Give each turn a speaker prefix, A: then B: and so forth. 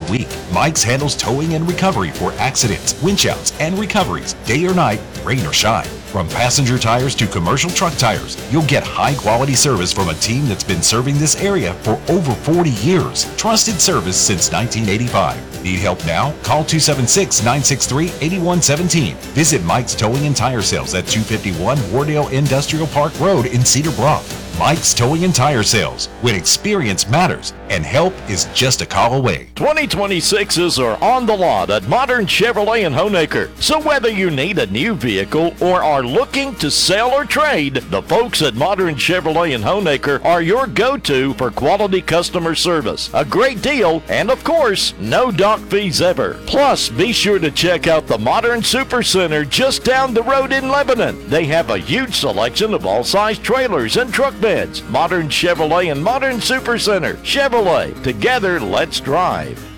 A: week. Mike's handles towing and recovery for accidents, winch outs, and recoveries, day or night, rain or shine. From passenger tires to commercial truck tires, you'll get high-quality service from a team that's been serving this area for over 40 years. Trusted service since 1985. Need help now? Call 276-963-8117. Visit Mike's Towing and Tire Sales at 251 Wardale Industrial Park Road in Cedar Bluff. Mike's Towing and Tire Sales, when experience matters and help is just a call away.
B: 2026s are on the lot at Modern Chevrolet in Honaker. So whether you need a new vehicle or are looking to sell or trade, the folks at Modern Chevrolet in Honaker are your go-to for quality customer service, a great deal, and of course, no dock fees ever. Plus, be sure to check out the Modern Super Center just down the road in Lebanon. They have a huge selection of all-size trailers and truck beds. Modern Chevrolet and Modern Super Center. Chevrolet. Together, let's drive.